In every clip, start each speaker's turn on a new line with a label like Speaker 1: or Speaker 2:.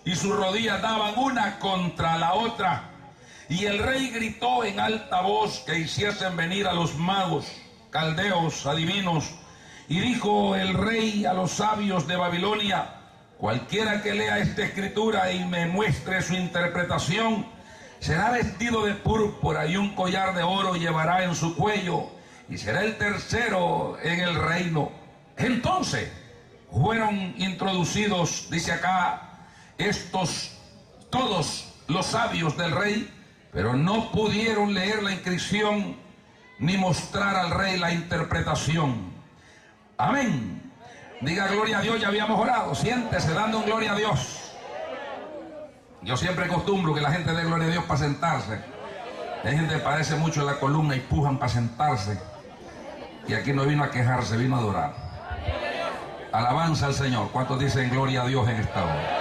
Speaker 1: y sus rodillas daban una contra la otra. Y el rey gritó en alta voz que hiciesen venir a los magos, caldeos, adivinos. Y dijo el rey a los sabios de Babilonia: cualquiera que lea esta escritura y me muestre su interpretación, será vestido de púrpura y un collar de oro llevará en su cuello, y será el tercero en el reino. Entonces fueron introducidos, dice acá, todos los sabios del rey, pero no pudieron leer la inscripción ni mostrar al rey la interpretación. Amén. Diga gloria a Dios. Ya habíamos orado. Siéntese dando gloria a Dios. Yo siempre acostumbro que la gente dé gloria a Dios para sentarse. Hay gente que parece mucho en la columna y pujan para sentarse. Y aquí no vino a quejarse, vino a adorar. Alabanza al Señor. ¿Cuántos dicen gloria a Dios en esta hora?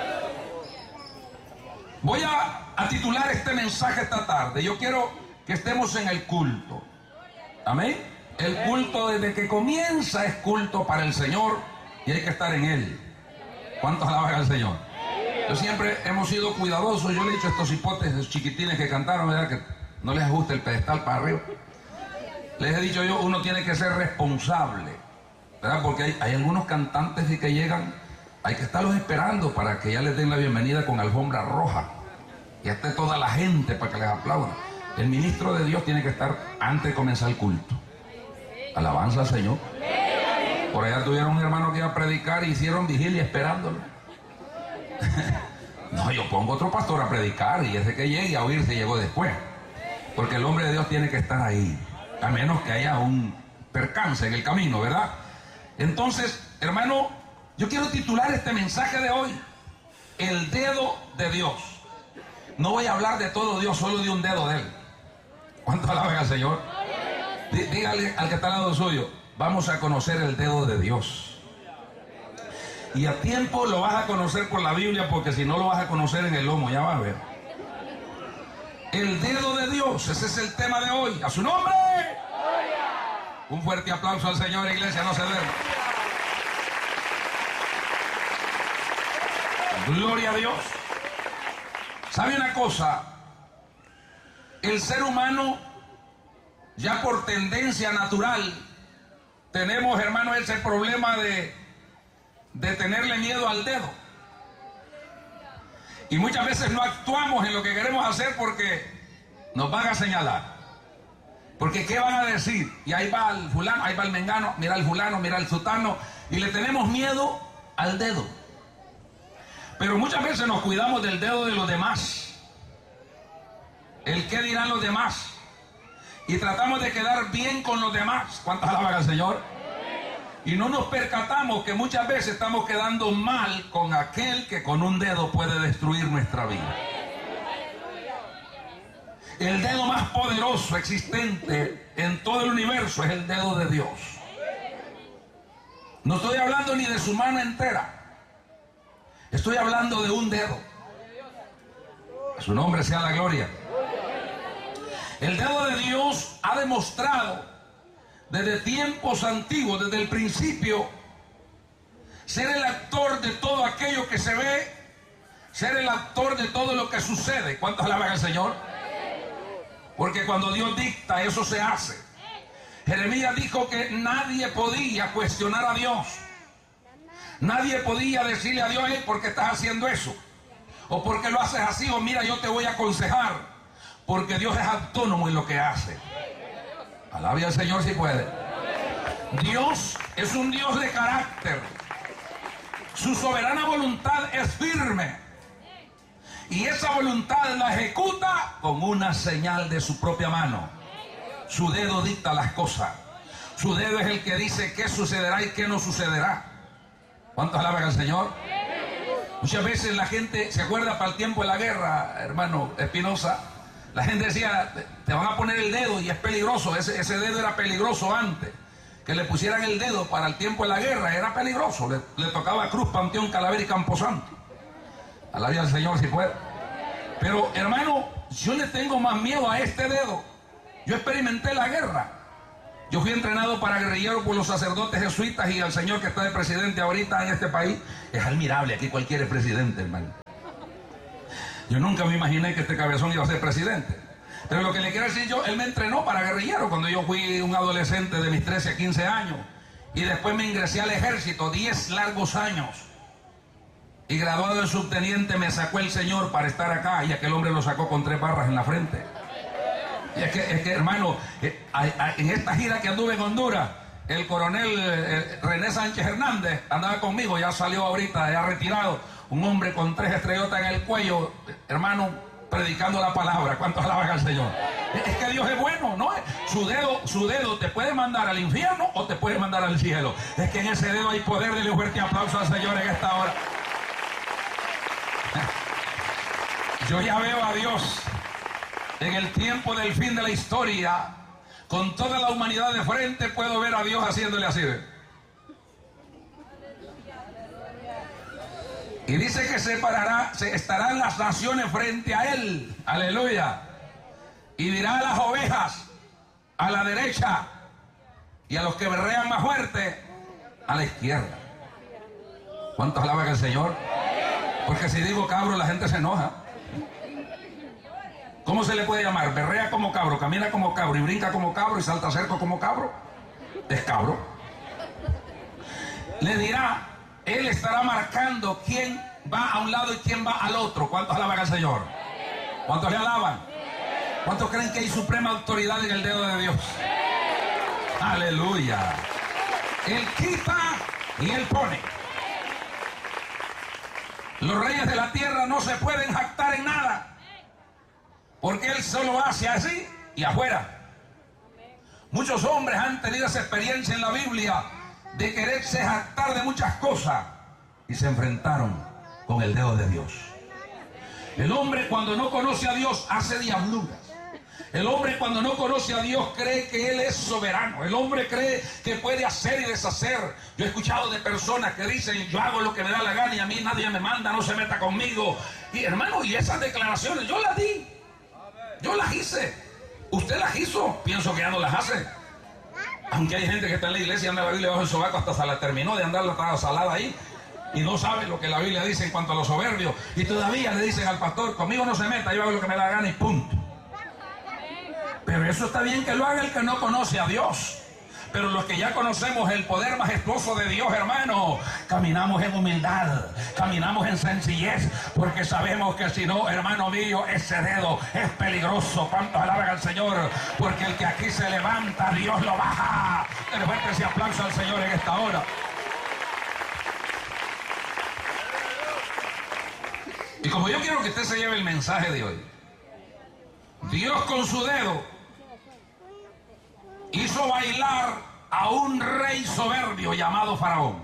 Speaker 1: Voy a titular este mensaje esta tarde. Yo quiero que estemos en el culto. Amén. El culto desde que comienza es culto para el Señor y hay que estar en Él. ¿Cuántos alaban al Señor? Yo siempre hemos sido cuidadosos. Yo le he dicho a estos hipotes, estos chiquitines que cantaron, ¿verdad?, que no les ajuste el pedestal para arriba. Les he dicho yo, uno tiene que ser responsable, ¿verdad? Porque hay algunos cantantes que llegan, hay que estarlos esperando para que ya les den la bienvenida con alfombra roja y esté toda la gente para que les aplaudan. El ministro de Dios tiene que estar antes de comenzar el culto. Alabanza al Señor. Por allá tuvieron un hermano que iba a predicar y hicieron vigilia esperándolo. No, yo pongo otro pastor a predicar y ese que llegue a oírse llegó después. Porque el hombre de Dios tiene que estar ahí, a menos que haya un percance en el camino, ¿verdad? Entonces, hermano, yo quiero titular este mensaje de hoy: el dedo de Dios. No voy a hablar de todo Dios, solo de un dedo de Él. ¿Cuánto alaban al Señor? Dígale al que está al lado suyo: vamos a conocer el dedo de Dios. Y a tiempo lo vas a conocer por la Biblia, porque si no lo vas a conocer en el lomo, ya vas a ver. El dedo de Dios, ese es el tema de hoy. ¡A su nombre! Un fuerte aplauso al Señor, iglesia, no se duerma. Gloria a Dios. ¿Sabe una cosa? El ser humano, ya por tendencia natural, tenemos, hermano, ese problema de tenerle miedo al dedo. Y muchas veces no actuamos en lo que queremos hacer porque nos van a señalar. Porque ¿qué van a decir? Y ahí va el fulano, ahí va el mengano, mira el fulano, mira el sutano, y le tenemos miedo al dedo. Pero muchas veces nos cuidamos del dedo de los demás. El qué dirán los demás. Y tratamos de quedar bien con los demás. ¿Cuántos alaban al Señor? Y no nos percatamos que muchas veces estamos quedando mal con aquel que con un dedo puede destruir nuestra vida. El dedo más poderoso existente en todo el universo es el dedo de Dios. No estoy hablando ni de su mano entera. Estoy hablando de un dedo. A su nombre sea la gloria. El dedo de Dios ha demostrado desde tiempos antiguos, desde el principio, ser el actor de todo aquello que se ve, ser el actor de todo lo que sucede. ¿Cuántos alaban al Señor? Porque cuando Dios dicta, eso se hace. Jeremías dijo que nadie podía cuestionar a Dios. Nadie podía decirle a Dios: hey, ¿por qué estás haciendo eso? O ¿por qué lo haces así? O mira, yo te voy a aconsejar. Porque Dios es autónomo en lo que hace. Alabe al Señor si puede. Dios es un Dios de carácter. Su soberana voluntad es firme. Y esa voluntad la ejecuta con una señal de su propia mano. Su dedo dicta las cosas. Su dedo es el que dice qué sucederá y qué no sucederá. ¿Cuántos alaban al Señor? Muchas veces la gente se acuerda para el tiempo de la guerra, hermano Espinosa. La gente decía: te van a poner el dedo y es peligroso. Ese dedo era peligroso antes. Que le pusieran el dedo para el tiempo de la guerra era peligroso. Le tocaba Cruz, Panteón, Calavera y Camposanto. Alabe al Señor si puede. Pero hermano, yo le tengo más miedo a este dedo. Yo experimenté la guerra. Yo fui entrenado para guerrillero por los sacerdotes jesuitas, y el señor que está de presidente ahorita en este país es admirable. Aquí cualquiera es presidente, hermano. Yo nunca me imaginé que este cabezón iba a ser presidente. Pero lo que le quiero decir yo, él me entrenó para guerrillero cuando yo fui un adolescente de mis 13 a 15 años. Y después me ingresé al ejército, 10 largos años. Y graduado de subteniente me sacó el Señor para estar acá. Y aquel hombre lo sacó con 3 barras en la frente. Y es que hermano, en esta gira que anduve en Honduras, el coronel René Sánchez Hernández andaba conmigo, ya salió ahorita, ya retirado. Un hombre con 3 estrellotas en el cuello, hermano, predicando la palabra. ¿Cuántos alaban al Señor? Es que Dios es bueno, ¿no? Su dedo te puede mandar al infierno o te puede mandar al cielo. Es que en ese dedo hay poder. Dele un fuerte aplauso al Señor en esta hora. Yo ya veo a Dios en el tiempo del fin de la historia, con toda la humanidad de frente, puedo ver a Dios haciéndole así. Y dice que estarán las naciones frente a él. Aleluya. Y dirá a las ovejas a la derecha y a los que berrean más fuerte a la izquierda. ¿Cuántos alaban al Señor? Porque si digo cabro, la gente se enoja. ¿Cómo se le puede llamar? Berrea como cabro, camina como cabro y brinca como cabro y salta cerco como cabro. Es cabro. Le dirá, él estará marcando quién va a un lado y quién va al otro. ¿Cuántos alaban al Señor? ¿Cuántos le alaban? ¿Cuántos creen que hay suprema autoridad en el dedo de Dios? Aleluya. Él quita y él pone. Los reyes de la tierra no se pueden jactar en nada, porque él solo hace así y afuera. Muchos hombres han tenido esa experiencia en la Biblia de quererse jactar de muchas cosas y se enfrentaron con el dedo de Dios. El hombre cuando no conoce a Dios hace diabluras. El hombre cuando no conoce a Dios cree que Él es soberano. El hombre cree que puede hacer y deshacer. Yo he escuchado de personas que dicen, yo hago lo que me da la gana y a mí nadie me manda, no se meta conmigo. Y hermano, y esas declaraciones yo las di. Yo las hice. Usted las hizo. Pienso que ya no las hace. Aunque hay gente que está en la iglesia y anda la Biblia bajo el sobaco, hasta se la terminó de andar la salada ahí. Y no sabe lo que la Biblia dice en cuanto a los soberbios. Y todavía le dicen al pastor, conmigo no se meta, yo hago lo que me da la gana y punto. Pero eso está bien que lo haga el que no conoce a Dios. Pero los que ya conocemos el poder majestuoso de Dios, hermano, caminamos en humildad, caminamos en sencillez, porque sabemos que si no, hermano mío, ese dedo es peligroso. ¿Cuántos alaban al Señor? Porque el que aquí se levanta, Dios lo baja. Dele fuerte ese aplauso al Señor en esta hora. Y como yo quiero que usted se lleve el mensaje de hoy, Dios con su dedo hizo bailar a un rey soberbio llamado Faraón.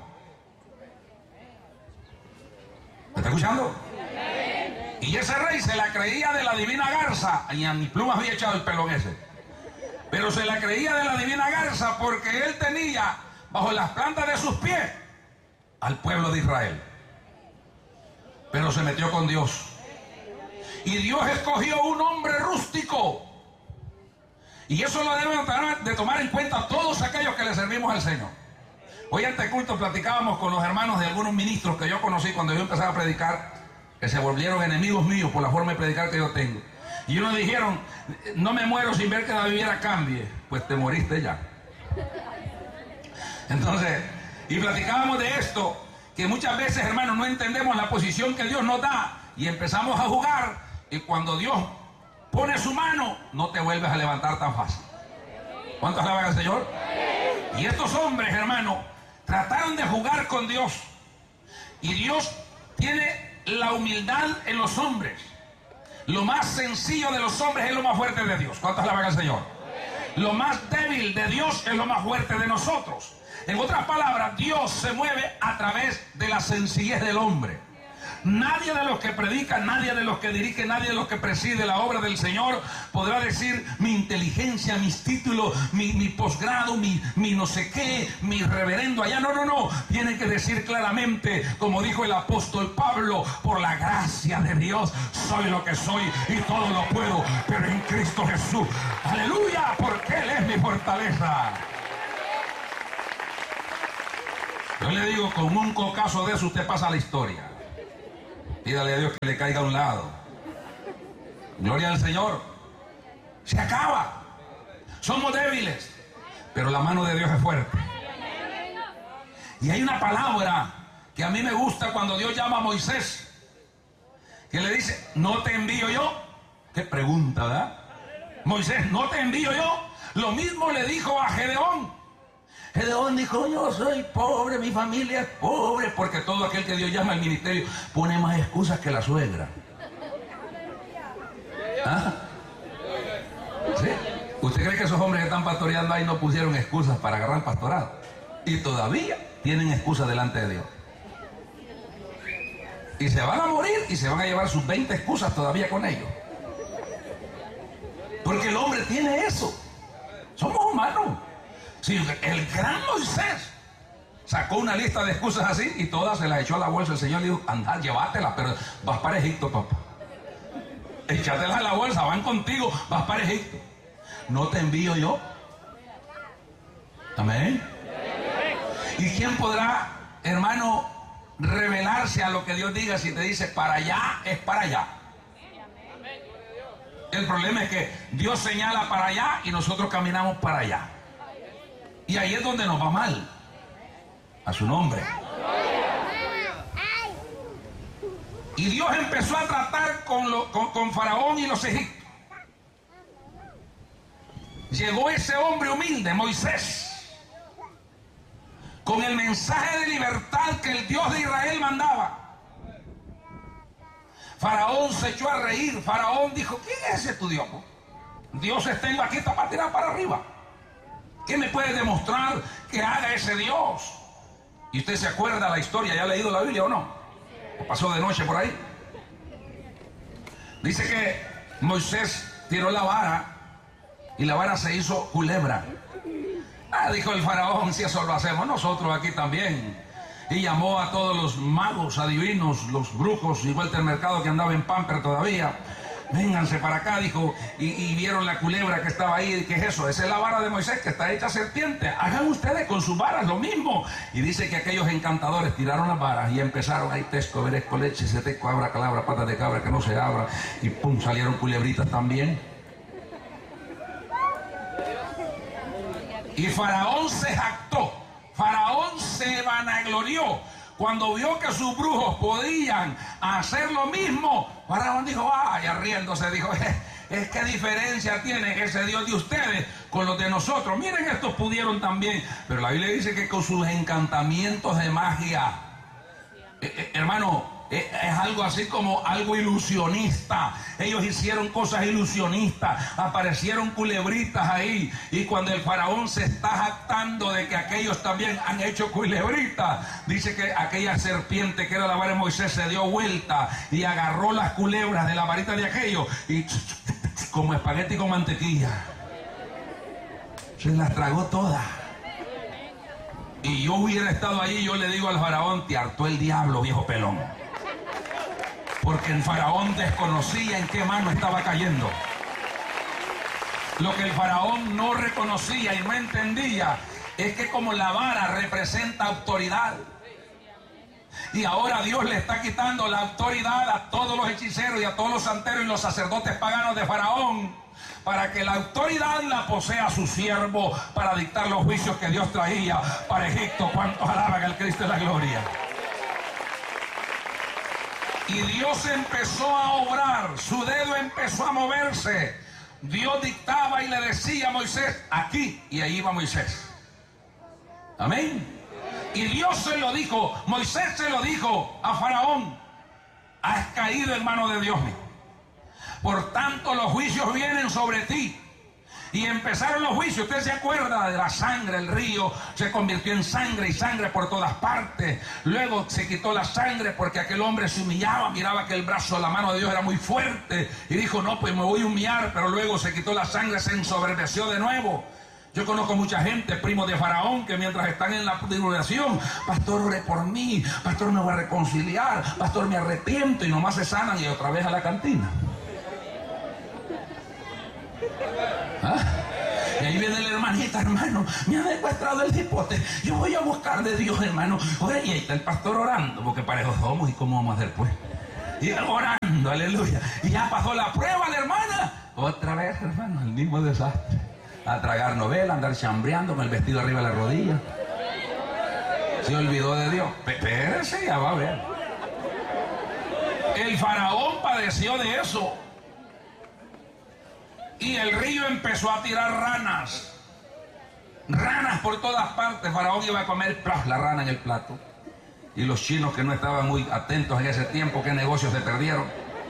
Speaker 1: ¿Me está escuchando? Y ese rey se la creía de la divina garza. Y a mi pluma había echado el pelo en ese. Pero se la creía de la divina garza porque él tenía bajo las plantas de sus pies al pueblo de Israel. Pero se metió con Dios. Y Dios escogió un hombre rústico. Y eso lo deben de tomar en cuenta todos aquellos que le servimos al Señor. Hoy ante el culto platicábamos con los hermanos de algunos ministros que yo conocí cuando yo empezaba a predicar, que se volvieron enemigos míos por la forma de predicar que yo tengo. Y ellos dijeron, no me muero sin ver que la viviera cambie. Pues te moriste ya. Entonces, y platicábamos de esto, que muchas veces, hermanos, no entendemos la posición que Dios nos da y empezamos a jugar, y cuando Dios pone su mano, no te vuelves a levantar tan fácil. ¿Cuántos alaban al Señor? Y estos hombres, hermano, trataron de jugar con Dios. Y Dios tiene la humildad en los hombres. Lo más sencillo de los hombres es lo más fuerte de Dios. ¿Cuántos alaban al Señor? Lo más débil de Dios es lo más fuerte de nosotros. En otras palabras, Dios se mueve a través de la sencillez del hombre. Nadie de los que predica, nadie de los que dirige, nadie de los que preside la obra del Señor podrá decir mi inteligencia, mis títulos, mi posgrado, mi no sé qué, mi reverendo allá. No, no, no. Tiene que decir claramente, como dijo el apóstol Pablo, por la gracia de Dios soy lo que soy y todo lo puedo, pero en Cristo Jesús. Aleluya, porque Él es mi fortaleza. Yo le digo, con un cocazo de eso usted pasa a la historia. Pídale a Dios que le caiga a un lado. Gloria al Señor. Se acaba. Somos débiles, pero la mano de Dios es fuerte. Y hay una palabra que a mí me gusta cuando Dios llama a Moisés, que le dice, ¿no te envío yo? Qué pregunta, ¿verdad? Moisés, ¿no te envío yo? Lo mismo le dijo a Gedeón. Gedeón dijo, yo soy pobre, mi familia es pobre, porque todo aquel que Dios llama al ministerio pone más excusas que la suegra. ¿Ah? ¿Sí? ¿Usted cree que esos hombres que están pastoreando ahí no pusieron excusas para agarrar pastorado? Y todavía tienen excusas delante de Dios. Y se van a morir y se van a llevar sus 20 excusas todavía con ellos. Porque el hombre tiene eso. Somos humanos. Sí, el gran Moisés sacó una lista de excusas así y todas se las echó a la bolsa. El Señor le dijo, anda, llévatelas, pero vas para Egipto, papá. Échatelas a la bolsa, van contigo, vas para Egipto. ¿No te envío yo? Amén. ¿Y quién podrá, hermano, revelarse a lo que Dios diga si te dice para allá es para allá? El problema es que Dios señala para allá y nosotros caminamos para allá. Y ahí es donde nos va mal. A su nombre. Y Dios empezó a tratar con Faraón y los egipcios. Llegó ese hombre humilde, Moisés, con el mensaje de libertad que el Dios de Israel mandaba. Faraón se echó a reír. Faraón dijo, ¿quién es ese tu Dios? Dios está aquí, está para tirar para arriba. ¿Qué me puede demostrar que haga ese Dios? Y usted se acuerda la historia, ¿ya ha leído la Biblia o no? ¿O pasó de noche por ahí? Dice que Moisés tiró la vara y la vara se hizo culebra. Dijo el faraón, si eso lo hacemos nosotros aquí también. Y llamó a todos los magos, adivinos, los brujos, igual del mercado que andaba en Pamper todavía. Vénganse para acá, dijo, y vieron la culebra que estaba ahí. ¿Qué es eso? Esa es la vara de Moisés, que está hecha serpiente. Hagan ustedes con sus varas lo mismo. Y dice que aquellos encantadores tiraron las varas y empezaron ahí, tesco, veresco, leche, seteco, abra, calabra, patas de cabra, que no se abra. Y pum, salieron culebritas también. Y Faraón se jactó, Faraón se vanaglorió. Cuando vio que sus brujos podían hacer lo mismo, Faraón dijo, vaya, riéndose, dijo, ¿qué diferencia tiene ese Dios de ustedes con los de nosotros? Miren, estos pudieron también. Pero la Biblia dice que con sus encantamientos de magia, hermano, es algo así como algo ilusionista. Ellos hicieron cosas ilusionistas, aparecieron culebritas ahí. Y cuando el faraón se está jactando de que aquellos también han hecho culebritas, dice que aquella serpiente que era la vara de Moisés se dio vuelta y agarró las culebras de la varita de aquellos y como espagueti con mantequilla se las tragó todas. Y yo hubiera estado allí, yo le digo al faraón, te hartó el diablo, viejo pelón. Porque el faraón desconocía en qué mano estaba cayendo. Lo que el faraón no reconocía y no entendía es que como la vara representa autoridad, y ahora Dios le está quitando la autoridad a todos los hechiceros y a todos los santeros y los sacerdotes paganos de Faraón, para que la autoridad la posea su siervo para dictar los juicios que Dios traía para Egipto. ¿Cuántos alaban al Cristo de la gloria? Y Dios empezó a obrar, su dedo empezó a moverse. Dios dictaba y le decía a Moisés, aquí, y ahí iba Moisés. Amén. Y Dios se lo dijo, Moisés se lo dijo a Faraón, has caído en mano de Dios. Por tanto, los juicios vienen sobre ti. Y empezaron los juicios. Usted se acuerda de la sangre, el río se convirtió en sangre y sangre por todas partes. Luego se quitó la sangre porque aquel hombre se humillaba, miraba que el brazo, la mano de Dios era muy fuerte y dijo, no, pues me voy a humillar. Pero luego se quitó la sangre, se ensoberbeció de nuevo. Yo conozco mucha gente, primos de Faraón, que mientras están en la tribulación, pastor, ore por mí, pastor, me voy a reconciliar, pastor, me arrepiento, y nomás se sanan y otra vez a la cantina. Y ahí viene la hermanita, hermano, me ha secuestrado el cipote, yo voy a buscar de Dios, hermano. Oye, y ahí está el pastor orando, porque para eso somos, y cómo vamos a hacer pues. Y orando, aleluya. Y ya pasó la prueba, la hermana. Otra vez, hermano, el mismo desastre. A tragar novela, andar chambreando con el vestido arriba de la rodilla. Se olvidó de Dios. Espérese, ya va a ver. El faraón padeció de eso. Y el río empezó a tirar ranas. Ranas por todas partes. Faraón iba a comer la rana en el plato. Y los chinos que no estaban muy atentos en ese tiempo, ¿qué negocios se perdieron?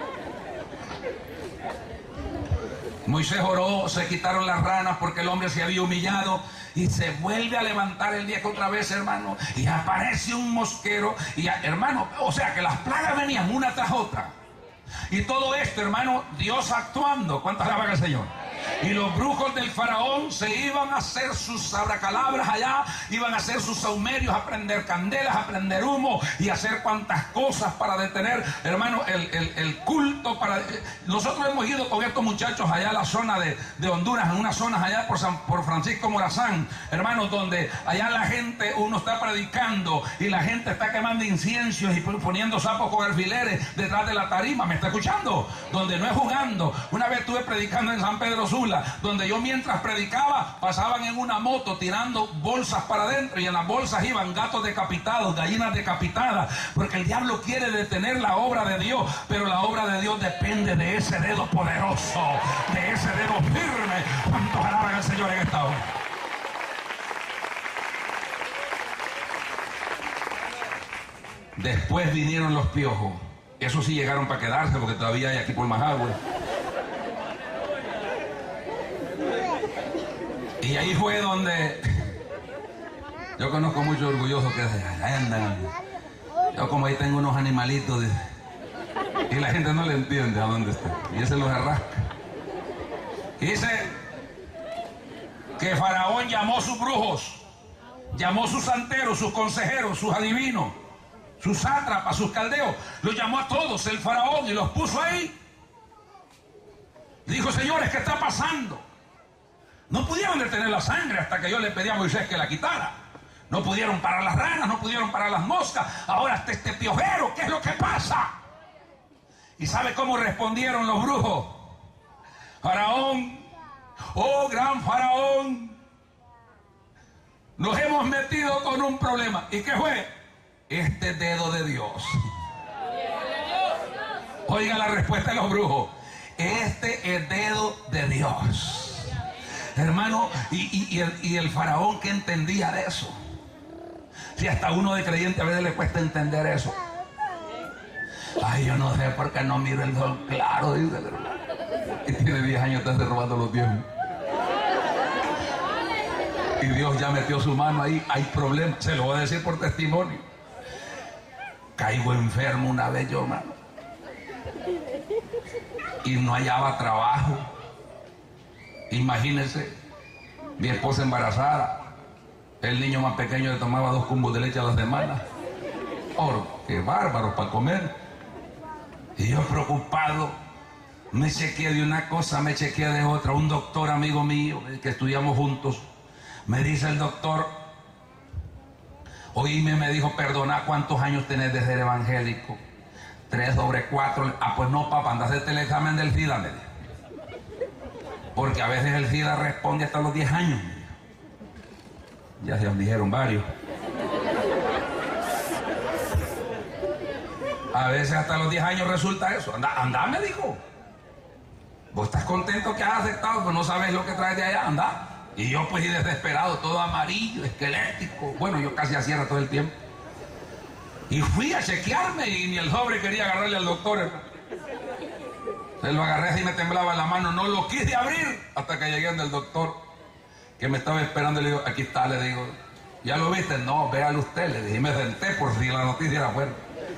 Speaker 1: Moisés oró, se quitaron las ranas porque el hombre se había humillado. Y se vuelve a levantar el viejo otra vez, hermano. Y aparece un mosquero. Y hermano, o sea que las plagas venían una tras otra. Y todo esto, hermano, Dios actuando. ¿Cuántas alaban al Señor? Y los brujos del faraón se iban a hacer sus abracalabras allá, iban a hacer sus saumerios, a prender candelas, a prender humo y a hacer cuantas cosas para detener, hermano, el culto. Nosotros hemos ido con estos muchachos allá a la zona de Honduras, en unas zonas allá por Francisco Morazán, hermanos, donde allá la gente, uno está predicando y la gente está quemando inciensos y poniendo sapos con alfileres detrás de la tarima. ¿Me está escuchando? Donde no es jugando. Una vez estuve predicando en San Pedro Sula, donde yo mientras predicaba pasaban en una moto tirando bolsas para adentro y en las bolsas iban gatos decapitados, gallinas decapitadas, porque el diablo quiere detener la obra de Dios, pero la obra de Dios depende de ese dedo poderoso, de ese dedo firme. ¿Cuántos alaban al Señor en esta hora? Después vinieron los piojos. Esos sí llegaron para quedarse porque todavía hay aquí por Majagüe. Y ahí fue donde yo conozco muchos orgullosos que andan. Yo como ahí tengo unos animalitos y la gente no le entiende a dónde está. Y ese los arrasca. Y dice que Faraón llamó a sus brujos, llamó a sus santeros, sus consejeros, sus adivinos, sus sátrapas, sus caldeos. Los llamó a todos el Faraón y los puso ahí. Dijo: señores, ¿qué está pasando? No pudieron detener la sangre hasta que yo le pedí a Moisés que la quitara. No pudieron parar las ranas, no pudieron parar las moscas. Ahora está este piojero, ¿qué es lo que pasa? ¿Y sabe cómo respondieron los brujos? Faraón, oh gran Faraón, nos hemos metido con un problema. ¿Y qué fue? Este dedo de Dios. Oiga la respuesta de los brujos. Este es dedo de Dios. Hermano, y el faraón, ¿qué entendía de eso? Si hasta uno de creyente a veces le cuesta entender eso. Ay, yo no sé por qué no miro el sol claro, dice el hermano. Y tiene 10 años, está robando los diezmos. Y Dios ya metió su mano ahí, hay problemas. Se lo voy a decir por testimonio. Caigo enfermo una vez yo, hermano. Y no hallaba trabajo. Imagínense, mi esposa embarazada, el niño más pequeño le tomaba 2 cumbos de leche a la semana. ¡Oh, qué bárbaro para comer! Y yo preocupado, me chequeé de una cosa, me chequeé de otra. Un doctor amigo mío, que estudiamos juntos, me dice el doctor, oíme, me dijo, perdona, ¿cuántos años tenés de ser evangélico? 3 sobre 4. Ah, pues no, papá, anda a hacerte el examen del SIDA, me dijo. Porque a veces el SIDA responde hasta los 10 años. Ya se dijeron varios. A veces hasta los 10 años resulta eso. Anda, me dijo. Vos estás contento que has aceptado, pero no sabes lo que traes de allá, anda. Y yo pues desesperado, todo amarillo, esquelético. Bueno, yo casi a cierre todo el tiempo. Y fui a chequearme y ni el sobre quería agarrarle al doctor, hermano. Se lo agarré así y me temblaba la mano, no lo quise abrir hasta que llegué donde el doctor, que me estaba esperando. Le digo, aquí está, le digo, ¿ya lo viste? No, véalo usted, le dije, y me senté por si la noticia era buena.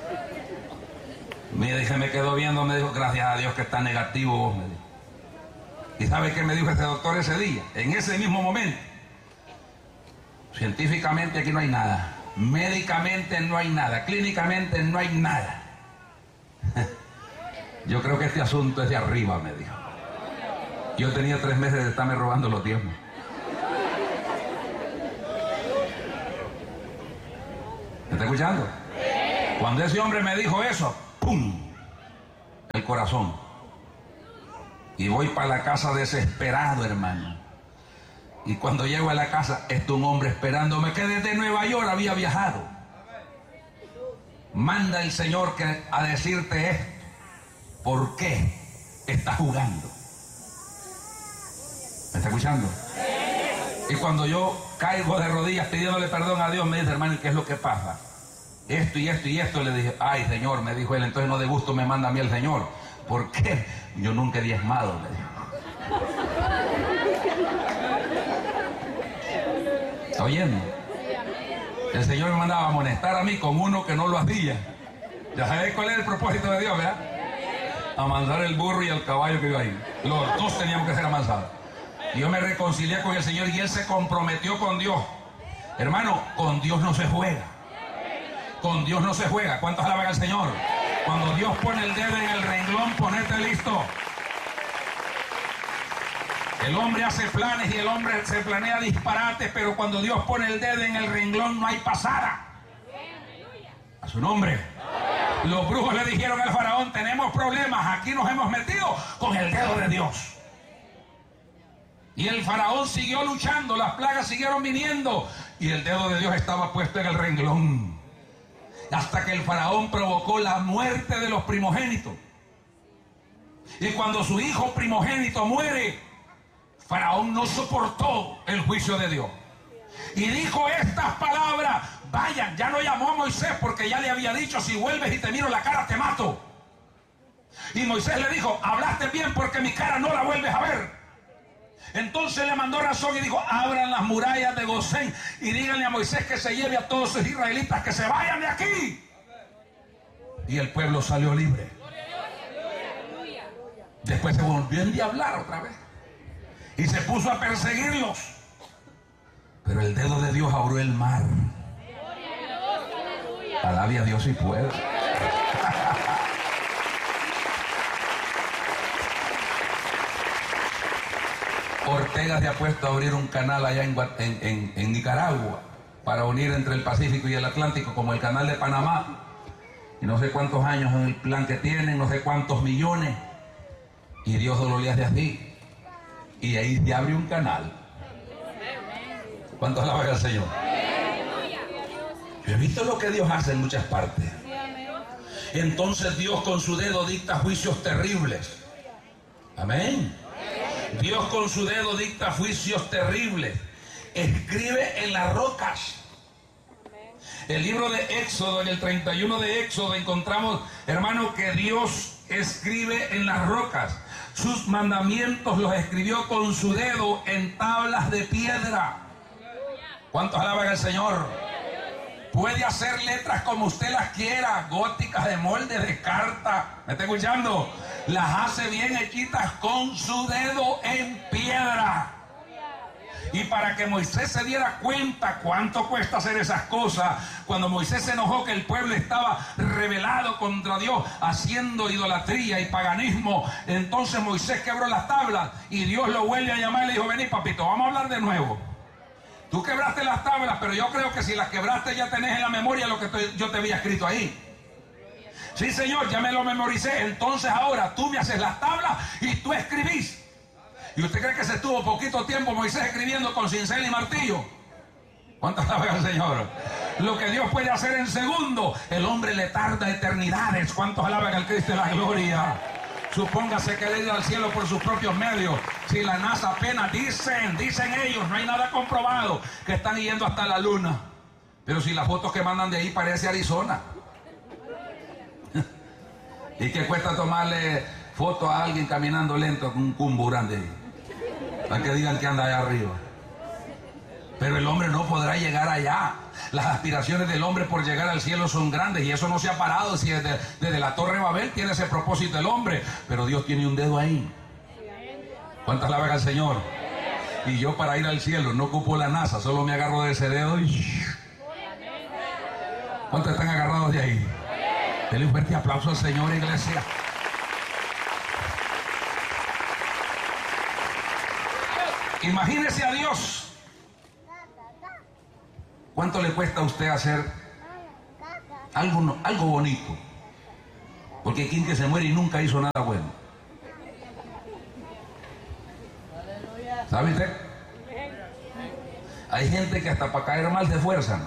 Speaker 1: Me dije, me quedó viendo, me dijo, gracias a Dios que está negativo vos, me dijo. ¿Y sabe qué me dijo ese doctor ese día? En ese mismo momento. Científicamente aquí no hay nada, médicamente no hay nada, clínicamente no hay nada. Yo creo que este asunto es de arriba, me dijo. Yo tenía 3 meses de estarme robando los diezmos. ¿Me está escuchando? Cuando ese hombre me dijo eso, ¡pum!, el corazón. Y voy para la casa desesperado, hermano. Y cuando llego a la casa, está un hombre esperándome que desde Nueva York había viajado. Manda el Señor a decirte esto. ¿Por qué estás jugando? ¿Me está escuchando? Y cuando yo caigo de rodillas pidiéndole perdón a Dios, me dice, hermano, ¿qué es lo que pasa? Esto y esto y esto. Le dije, ay, Señor, me dijo él, entonces no de gusto me manda a mí el Señor. ¿Por qué? Yo nunca he diezmado, le dijo. ¿Está oyendo? El Señor me mandaba a amonestar a mí con uno que no lo hacía. Ya sabéis cuál es el propósito de Dios, ¿verdad? Amansar el burro y el caballo que iba ahí. Los dos teníamos que ser amansados. Y yo me reconcilié con el Señor y Él se comprometió con Dios. Hermano, con Dios no se juega. Con Dios no se juega. ¿Cuántos alaban al Señor? Cuando Dios pone el dedo en el renglón, ponete listo. El hombre hace planes y el hombre se planea disparates, pero cuando Dios pone el dedo en el renglón no hay pasada. A su nombre. Los brujos le dijeron al faraón, tenemos problemas, aquí nos hemos metido con el dedo de Dios. Y el faraón siguió luchando, las plagas siguieron viniendo y el dedo de Dios estaba puesto en el renglón. Hasta que el faraón provocó la muerte de los primogénitos. Y cuando su hijo primogénito muere, Faraón no soportó el juicio de Dios. Y dijo estas palabras, vayan, ya no llamó a Moisés porque ya le había dicho, si vuelves y te miro la cara te mato. Y Moisés le dijo, hablaste bien porque mi cara no la vuelves a ver. Entonces le mandó razón y dijo, abran las murallas de Gosén y díganle a Moisés que se lleve a todos los israelitas, que se vayan de aquí. Y el pueblo salió libre. Después se volvió a endiablar otra vez y se puso a perseguirlos. Pero el dedo de Dios abrió el mar. Alabe a Dios si puede. Ortega se ha puesto a abrir un canal allá en Nicaragua para unir entre el Pacífico y el Atlántico, como el canal de Panamá. Y no sé cuántos años en el plan que tienen, no sé cuántos millones. Y Dios lo le hace así. Y ahí se abre un canal. ¿Cuántos alaban al Señor? Yo he visto lo que Dios hace en muchas partes. Entonces Dios con su dedo dicta juicios terribles. Amén. Dios con su dedo dicta juicios terribles. Escribe en las rocas. El libro de Éxodo, en el 31 de Éxodo, encontramos, hermano, que Dios escribe en las rocas. Sus mandamientos los escribió con su dedo en tablas de piedra. ¿Cuántos alaban al Señor? Puede hacer letras como usted las quiera, góticas, de molde, de carta. ¿Me está escuchando? Las hace bien hechitas con su dedo en piedra. Y para que Moisés se diera cuenta cuánto cuesta hacer esas cosas, cuando Moisés se enojó que el pueblo estaba rebelado contra Dios, haciendo idolatría y paganismo, entonces Moisés quebró las tablas y Dios lo vuelve a llamar y le dijo, vení papito, vamos a hablar de nuevo. Tú quebraste las tablas, pero yo creo que si las quebraste ya tenés en la memoria lo que yo te había escrito ahí. Sí, Señor, ya me lo memoricé. Entonces ahora tú me haces las tablas y tú escribís. ¿Y usted cree que se estuvo poquito tiempo Moisés escribiendo con cincel y martillo? ¿Cuántas alaban al Señor? Lo que Dios puede hacer en segundo, el hombre le tarda eternidades. ¿Cuántos alaban al Cristo de la gloria? Supóngase que le ir al cielo por sus propios medios. Si la NASA apenas dicen ellos, no hay nada comprobado, que están yendo hasta la luna. Pero si las fotos que mandan de ahí parece Arizona. ¿Y qué cuesta tomarle foto a alguien caminando lento con un cumbo grande ahí? Para que digan que anda allá arriba. Pero el hombre no podrá llegar allá. Las aspiraciones del hombre por llegar al cielo son grandes y eso no se ha parado. Si desde la Torre Babel tiene ese propósito el hombre, pero Dios tiene un dedo ahí. ¿Cuántas alaban al Señor? Y yo para ir al cielo no ocupo la NASA, solo me agarro de ese dedo y... ¿Cuántos están agarrados de ahí? Denle un fuerte aplauso al Señor, iglesia. Imagínese a Dios. ¿Cuánto le cuesta a usted hacer algo bonito? Porque hay quien que se muere y nunca hizo nada bueno. ¿Sabe usted? Hay gente que hasta para caer mal se esfuerzan.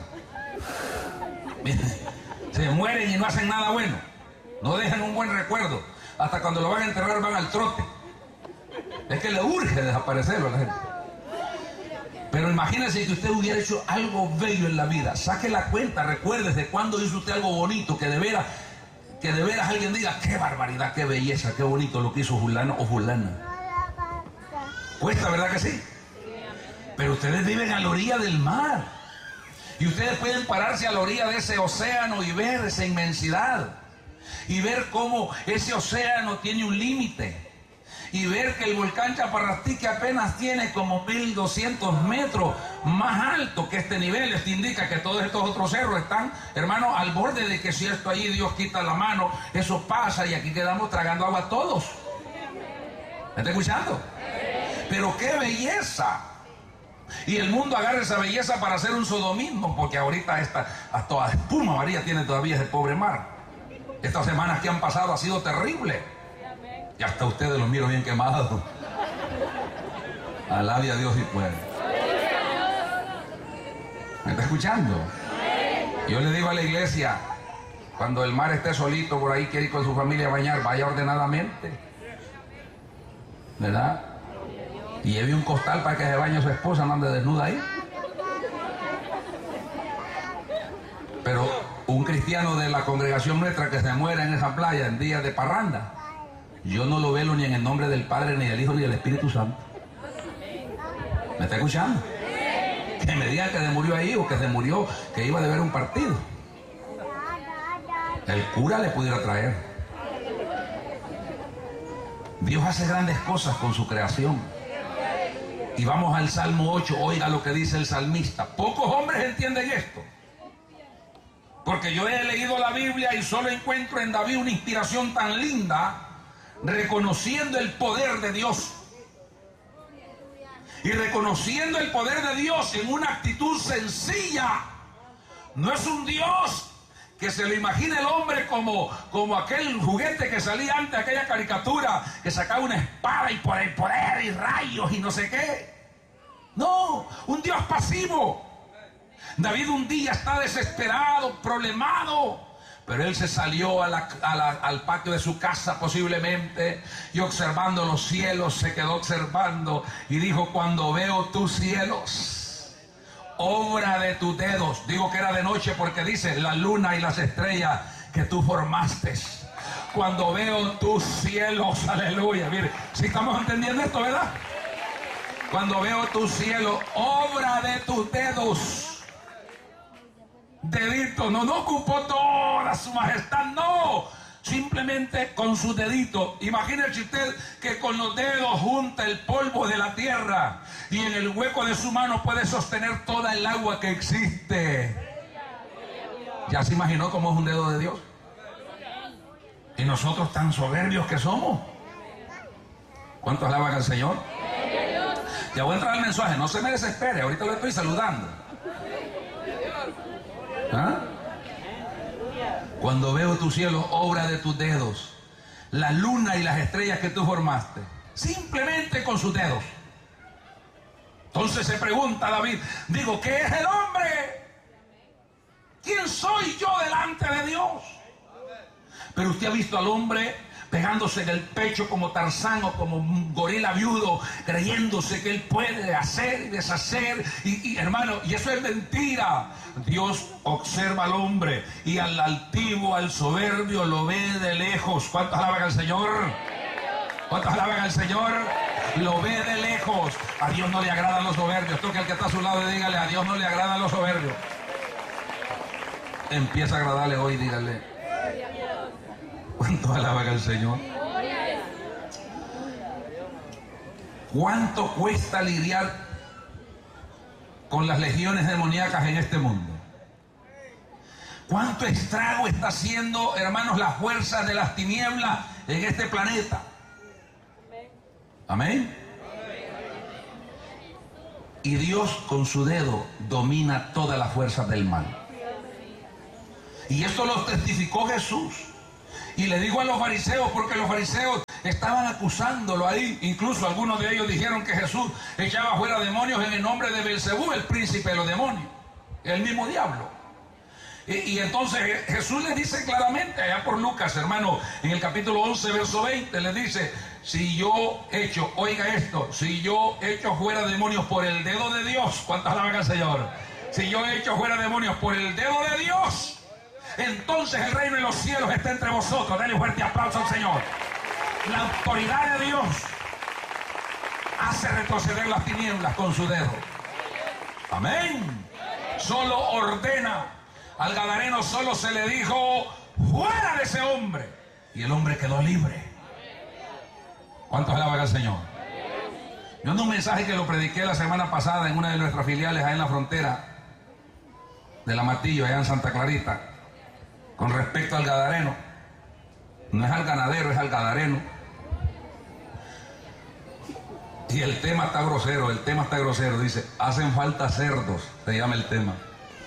Speaker 1: Se mueren y no hacen nada bueno. No dejan un buen recuerdo. Hasta cuando lo van a enterrar van al trote. Es que le urge desaparecerlo a la gente. Pero imagínese que usted hubiera hecho algo bello en la vida. Saque la cuenta, recuérdese cuándo hizo usted algo bonito, que de veras alguien diga, qué barbaridad, qué belleza, qué bonito lo que hizo fulano o fulana. Cuesta, ¿verdad que sí? Pero ustedes viven a la orilla del mar. Y ustedes pueden pararse a la orilla de ese océano y ver esa inmensidad. Y ver cómo ese océano tiene un límite. Y ver que el volcán Chaparrastique apenas tiene como 1200 metros más alto que este nivel. Esto indica que todos estos otros cerros están, hermano, al borde de que si esto allí Dios quita la mano, eso pasa y aquí quedamos tragando agua todos. ¿Me está escuchando? Pero qué belleza. Y el mundo agarra esa belleza para hacer un sodomismo, porque ahorita hasta espuma María tiene todavía ese pobre mar. Estas semanas que han pasado ha sido terrible. Y hasta ustedes los miro bien quemados. Alabe a Dios si puede. ¿Me está escuchando? Yo le digo a la iglesia, cuando el mar esté solito por ahí, quiere ir con su familia a bañar, vaya ordenadamente. ¿Verdad? Y lleve un costal para que se bañe su esposa, no ande desnuda ahí. Pero un cristiano de la congregación nuestra que se muera en esa playa en días de parranda, yo no lo velo ni en el nombre del Padre, ni del Hijo, ni del Espíritu Santo. ¿Me está escuchando? Que me digan que se murió ahí o que se murió, que iba a ver un partido. El cura le pudiera traer. Dios hace grandes cosas con su creación. Y vamos al Salmo 8, oiga lo que dice el salmista. Pocos hombres entienden esto. Porque yo he leído la Biblia y solo encuentro en David una inspiración tan linda, reconociendo el poder de Dios. Y reconociendo el poder de Dios en una actitud sencilla. No es un Dios que se lo imagine el hombre como aquel juguete que salía antes, aquella caricatura que sacaba una espada y por el poder y rayos y no sé qué. No, un Dios pasivo. David un día está desesperado, problemado, pero él se salió al patio de su casa posiblemente y observando los cielos se quedó observando y dijo: cuando veo tus cielos, obra de tus dedos. Digo que era de noche porque dice la luna y las estrellas que tú formaste. Cuando veo tus cielos, aleluya. Mire, si estamos entendiendo esto, ¿verdad? Cuando veo tus cielos, obra de tus dedos. Dedito, no ocupó toda su majestad, no, simplemente con su dedito. Imagínese usted que con los dedos junta el polvo de la tierra y en el hueco de su mano puede sostener toda el agua que existe. ¿Ya se imaginó cómo es un dedo de Dios? Y nosotros tan soberbios que somos. ¿Cuántos alaban al Señor? Ya voy a entrar al mensaje, no se me desespere, ahorita lo estoy saludando. ¿Ah? Cuando veo tu cielo, obra de tus dedos, la luna y las estrellas que tú formaste, simplemente con sus dedos. Entonces se pregunta David, digo, ¿qué es el hombre? ¿Quién soy yo delante de Dios? Pero usted ha visto al hombre pegándose en el pecho como Tarzán o como un gorila viudo, creyéndose que él puede hacer y deshacer, y hermano, y eso es mentira. Dios observa al hombre y al altivo, al soberbio lo ve de lejos. ¿Cuántos alaban al Señor? ¿Cuántos alaban al Señor? Lo ve de lejos. A Dios no le agradan los soberbios. Toque al que está a su lado y dígale: a Dios no le agradan los soberbios. Empieza a agradarle hoy, dígale. ¿Cuánto alaban al Señor? ¿Cuánto cuesta lidiar con las legiones demoníacas en este mundo? ¿Cuánto estrago está haciendo, hermanos, las fuerzas de las tinieblas en este planeta? Amén. Y Dios con su dedo domina todas las fuerzas del mal. Y esto lo testificó Jesús. Y le dijo a los fariseos, porque los fariseos estaban acusándolo ahí. Incluso algunos de ellos dijeron que Jesús echaba fuera demonios en el nombre de Belcebú, el príncipe de los demonios, el mismo diablo. Y entonces Jesús les dice claramente, allá por Lucas, hermano, en el capítulo 11, verso 20, les dice: si yo echo, oiga esto, si yo echo fuera demonios por el dedo de Dios, ¿cuántas alaban al Señor? Si yo echo fuera demonios por el dedo de Dios, entonces el reino de los cielos está entre vosotros. Denle un fuerte aplauso al Señor. La autoridad de Dios hace retroceder las tinieblas con su dedo. Amén. Solo ordena. Al gadareno solo se le dijo: fuera de ese hombre. Y el hombre quedó libre. ¿Cuántos alaban al Señor? Yo ando un mensaje que lo prediqué la semana pasada en una de nuestras filiales allá en la frontera de La Matillo, allá en Santa Clarita, con respecto al gadareno. No es al ganadero, es al gadareno. Y el tema está grosero, dice: hacen falta cerdos, se llama el tema.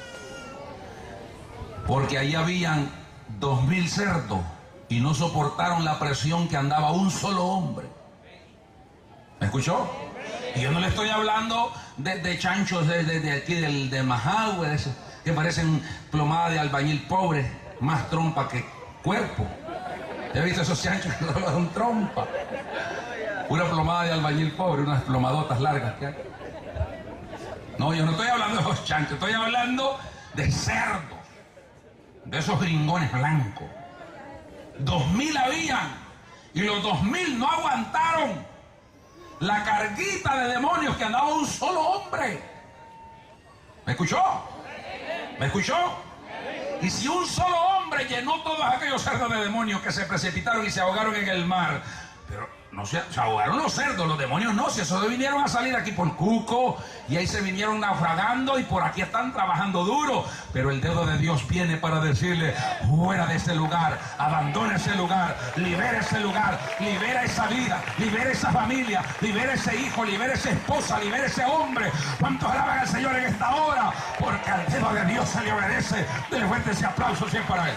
Speaker 1: Porque ahí habían 2000 cerdos y no soportaron la presión que andaba un solo hombre. ¿Me escuchó? Y yo no le estoy hablando de chanchos de aquí de Majagüe, que parecen plomadas de albañil pobre, más trompa que cuerpo. ¿Ya he visto esos chanchos que no son trompa? Una plomada de albañil pobre, unas plomadotas largas que hay. No, yo no estoy hablando de esos chanchos, estoy hablando de cerdos, de esos gringones blancos. 2000 habían, y los 2000 no aguantaron la carguita de demonios que andaba un solo hombre. ¿Me escuchó? ¿Me escuchó? Y si un solo hombre llenó todos aquellos cerdos de demonios que se precipitaron y se ahogaron en el mar, pero no se ahogaron los cerdos, los demonios no, si esos vinieron a salir aquí por Cuco y ahí se vinieron naufragando y por aquí están trabajando duro, pero el dedo de Dios viene para decirle: fuera de ese lugar, abandona ese lugar, libera ese lugar, libera esa vida, libera esa familia, libera ese hijo, libera esa esposa, libera ese hombre. ¿Cuántos alaban al Señor en esta hora? Porque al dedo de Dios se le obedece. Denle fuerte ese aplauso siempre para él.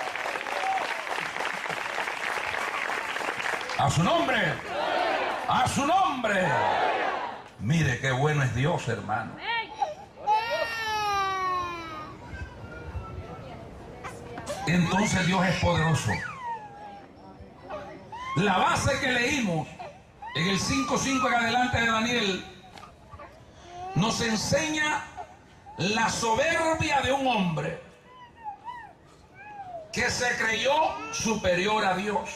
Speaker 1: A su nombre, a su nombre. Mire qué bueno es Dios, hermano. Entonces Dios es poderoso. La base que leímos en el 5:5 en adelante de Daniel nos enseña la soberbia de un hombre que se creyó superior a Dios.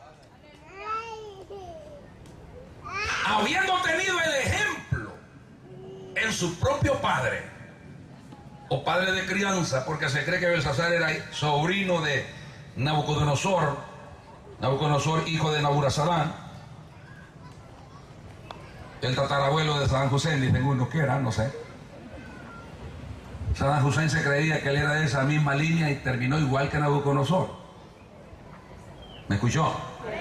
Speaker 1: Habiendo tenido el ejemplo en su propio padre, o padre de crianza, porque se cree que Belsasar era sobrino de Nabucodonosor, hijo de Naburazadán, el tatarabuelo de Saddam Hussein, dicen unos que era, no sé. Saddam Hussein se creía que él era de esa misma línea y terminó igual que Nabucodonosor. ¿Me escuchó?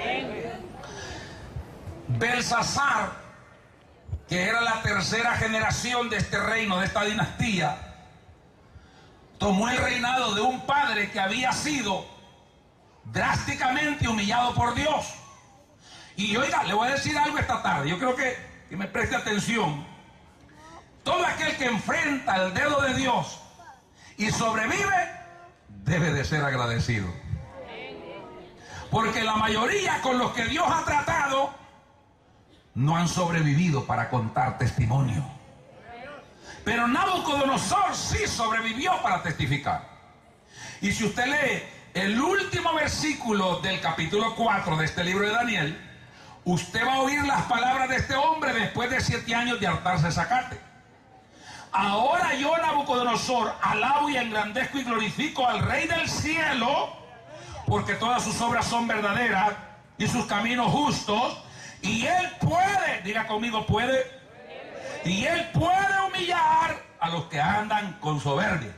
Speaker 1: Belsasar, que era la tercera generación de este reino, de esta dinastía, tomó el reinado de un padre que había sido drásticamente humillado por Dios. Y oiga, le voy a decir algo esta tarde, yo creo que me preste atención. Todo aquel que enfrenta el dedo de Dios y sobrevive, debe de ser agradecido. Porque la mayoría con los que Dios ha tratado no han sobrevivido para contar testimonio. Pero Nabucodonosor sí sobrevivió para testificar. Y si usted lee el último versículo del capítulo 4 de este libro de Daniel, usted va a oír las palabras de este hombre después de 7 años de hartarse zacate. Ahora yo, Nabucodonosor, alabo y engrandezco y glorifico al Rey del cielo, porque todas sus obras son verdaderas y sus caminos justos. Y él puede, diga conmigo, puede. Y él puede humillar a los que andan con soberbia.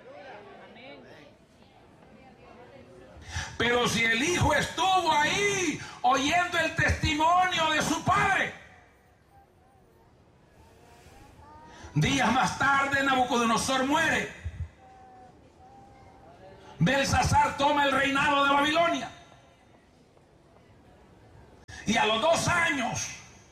Speaker 1: Pero si el hijo estuvo ahí oyendo el testimonio de su padre, días más tarde Nabucodonosor muere. Belsasar toma el reinado de Babilonia. Y a los 2 años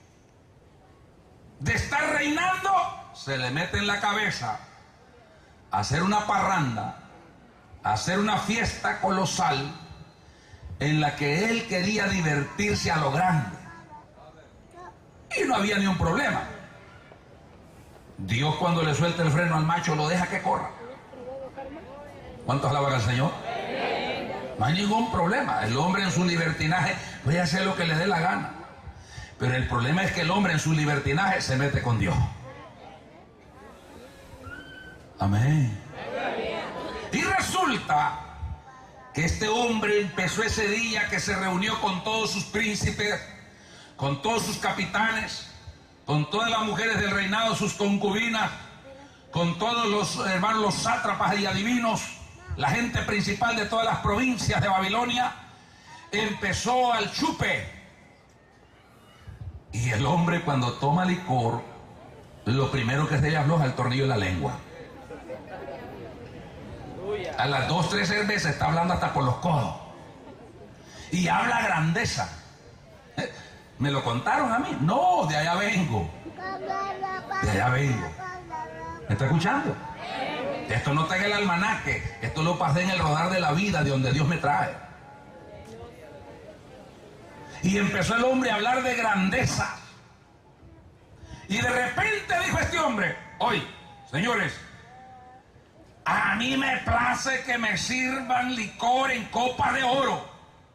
Speaker 1: de estar reinando, se le mete en la cabeza hacer una parranda, hacer una fiesta colosal en la que él quería divertirse a lo grande. Y no había ni un problema. Dios, cuando le suelta el freno al macho, lo deja que corra. ¿Cuántos alaban al Señor? No hay ningún problema. El hombre en su libertinaje puede hacer lo que le dé la gana. Pero el problema es que el hombre en su libertinaje se mete con Dios. Amén. Y resulta que este hombre empezó ese día que se reunió con todos sus príncipes, con todos sus capitanes, con todas las mujeres del reinado, sus concubinas, con todos los hermanos, los sátrapas y adivinos, la gente principal de todas las provincias de Babilonia. Empezó al chupe. Y el hombre, cuando toma licor, lo primero que se le afloja el tornillo de la lengua. A las 2, 3 cervezas está hablando hasta por los codos. Y habla grandeza. ¿Me lo contaron a mí? No, de allá vengo. De allá vengo. ¿Me está escuchando? Esto no está en el almanaque. Esto lo pasé en el rodar de la vida, de donde Dios me trae. Y empezó el hombre a hablar de grandeza. Y de repente dijo este hombre: hoy, señores, a mí me place que me sirvan licor en copa de oro.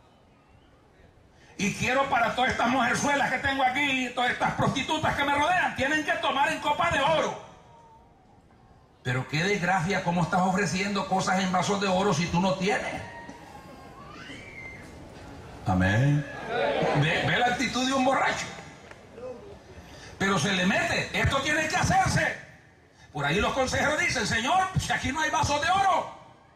Speaker 1: Y quiero para todas estas mujerzuelas que tengo aquí, todas estas prostitutas que me rodean, tienen que tomar en copa de oro. Pero qué desgracia, cómo estás ofreciendo cosas en vasos de oro si tú no tienes. Amén. Ve la actitud de un borracho. Pero se le mete, esto tiene que hacerse. Por ahí los consejeros dicen: señor, si aquí no hay vasos de oro.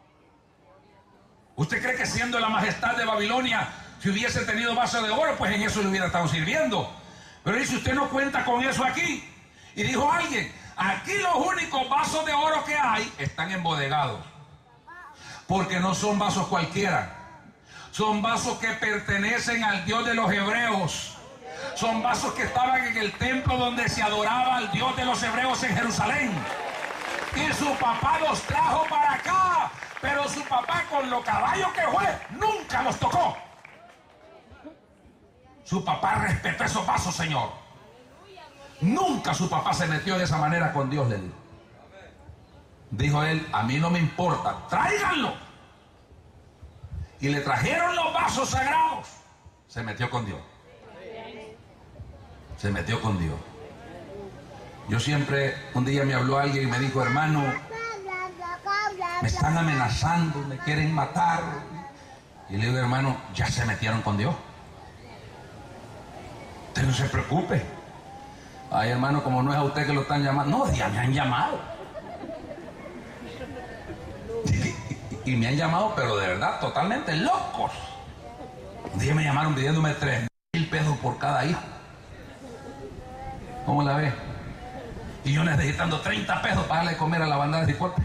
Speaker 1: ¿Usted cree que siendo la majestad de Babilonia, si hubiese tenido vasos de oro, pues en eso le hubiera estado sirviendo? Pero dice: usted no cuenta con eso aquí. Y dijo alguien: aquí los únicos vasos de oro que hay están embodegados. Porque no son vasos cualquiera. Son vasos que pertenecen al Dios de los hebreos. Son vasos que estaban en el templo donde se adoraba al Dios de los hebreos en Jerusalén. Y su papá los trajo para acá. Pero su papá, con lo caballo que fue, nunca los tocó. Su papá respetó esos vasos, Señor. Nunca su papá se metió de esa manera con Dios, le dijo. Dijo él: a mí no me importa, tráiganlo. Y le trajeron los vasos sagrados. Se metió con Dios. Se metió con Dios. Yo siempre, un día me habló alguien y me dijo: hermano, me están amenazando, me quieren matar. Y le digo: hermano, ya se metieron con Dios. Usted no se preocupe. Ay, hermano, como no es a usted que lo están llamando. No, ya me han llamado. Y me han llamado, pero de verdad, totalmente locos. Un día me llamaron pidiéndome 3,000 pesos por cada hijo. ¿Cómo la ve? Y yo necesitando 30 pesos para darle de comer a la banda de cipote.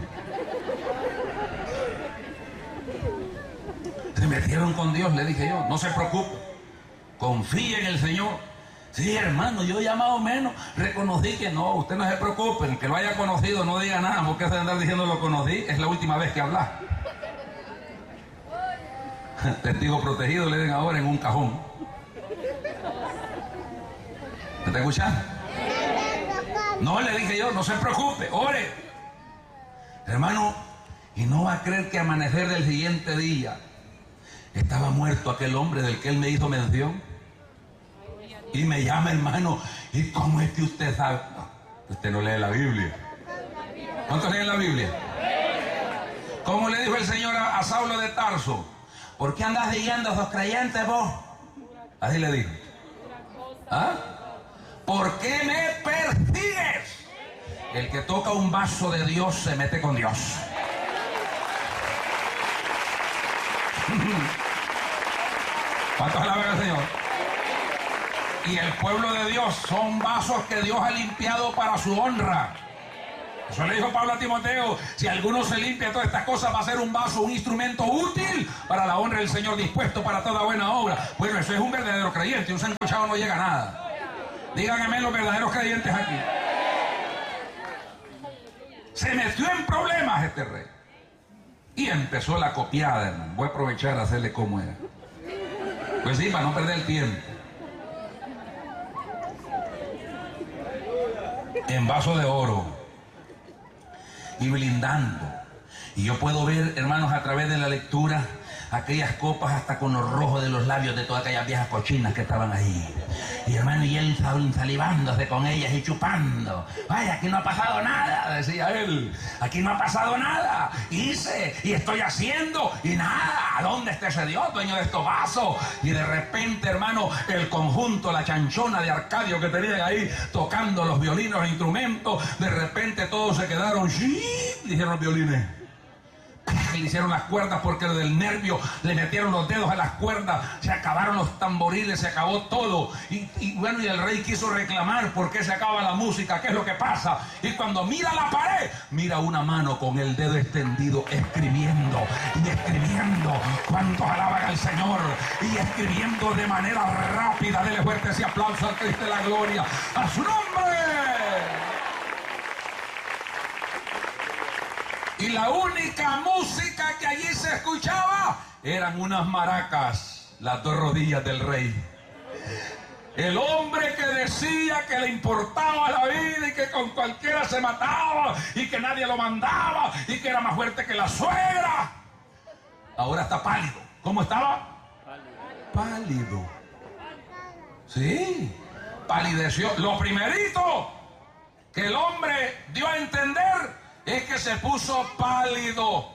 Speaker 1: Se metieron con Dios, le dije yo. No se preocupe, confíe en el Señor. Sí, hermano, yo ya más o menos reconocí que no. Usted no se preocupe, el que lo haya conocido no diga nada, porque se andar diciendo lo conocí, es la última vez que habla. Testigo protegido le den ahora en un cajón. ¿Me está escuchando? No, le dije yo, no se preocupe, ore. Hermano, y no va a creer que amanecer del siguiente día estaba muerto aquel hombre del que él me hizo mención. Y me llama: hermano, ¿y cómo es que usted sabe? No, usted no lee la Biblia. ¿Cuántos leen la Biblia? ¿Cómo le dijo el Señor a Saulo de Tarso? ¿Por qué andas siguiendo a esos creyentes vos? Así le dijo. ¿Ah? ¿Por qué me persigues? El que toca un vaso de Dios se mete con Dios. ¿Cuántos alaban al Señor? Y el pueblo de Dios son vasos que Dios ha limpiado para su honra. Eso le dijo Pablo a Timoteo: si alguno se limpia todas estas cosas, va a ser un vaso, un instrumento útil para la honra del Señor, dispuesto para toda buena obra. Bueno, eso es un verdadero creyente. Un sancochado no llega a nada. Díganme los verdaderos creyentes aquí. Se metió en problemas este rey. Y empezó la copiada, hermano. Voy a aprovechar a hacerle como era. Pues sí, para no perder el tiempo. En vaso de oro. Y blindando. Y yo puedo ver, hermanos, a través de la lectura, aquellas copas hasta con los rojos de los labios de todas aquellas viejas cochinas que estaban ahí. Y hermano, y él salivándose con ellas y chupando. Vaya, aquí no ha pasado nada, decía él. Aquí no ha pasado nada. Hice y estoy haciendo y nada. ¿Dónde está ese Dios, dueño de estos vasos? Y de repente, hermano, el conjunto, la chanchona de Arcadio que tenían ahí tocando los violines, los instrumentos, de repente todos se quedaron, ¡sí!, dijeron los violines. Le hicieron las cuerdas porque del nervio le metieron los dedos a las cuerdas, se acabaron los tamboriles, se acabó todo. Y bueno, y el rey quiso reclamar por qué se acaba la música, qué es lo que pasa. Y cuando mira la pared, mira una mano con el dedo extendido escribiendo y escribiendo. ¿Cuántos alaban al Señor? Y escribiendo de manera rápida. Dele fuerte ese aplauso al Cristo de la gloria, a su nombre. Y la única música que allí se escuchaba eran unas maracas, las dos rodillas del rey. El hombre que decía que le importaba la vida y que con cualquiera se mataba y que nadie lo mandaba y que era más fuerte que la suegra, ahora está pálido. ¿Cómo estaba? Pálido. Sí, palideció. Lo primerito que el hombre dio a entender es que se puso pálido.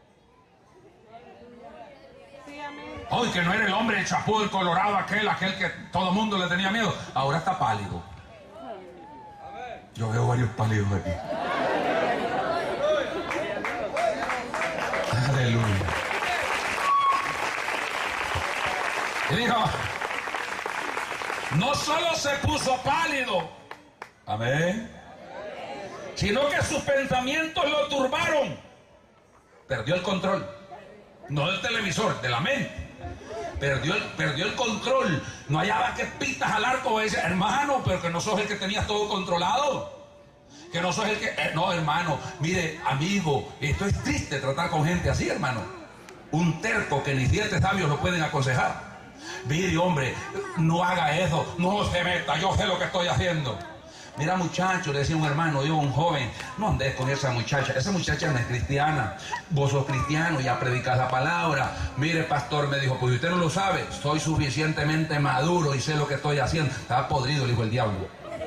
Speaker 1: Hoy que no era el hombre el chapú, el colorado, aquel que todo el mundo le tenía miedo. Ahora está pálido. Yo veo varios pálidos aquí. Aleluya. Y dijo, no solo se puso pálido, amén, sino que sus pensamientos lo turbaron. Perdió el control. No del televisor, de la mente. Perdió el control. No hallaba que pitas al arco. Dice, hermano, pero que no sos el que tenías todo controlado. Que no sos el que... no, hermano, mire, amigo, esto es triste tratar con gente así, hermano. Un terco que ni 7 sabios lo pueden aconsejar. Mire, hombre, no haga eso, no se meta, yo sé lo que estoy haciendo. Mira, muchacho, le decía un hermano, digo, un joven, no andes con esa muchacha no es cristiana, vos sos cristiano, ya predicas la palabra. Mire, pastor, me dijo, pues usted no lo sabe, soy suficientemente maduro y sé lo que estoy haciendo. Estaba podrido, le dijo el diablo.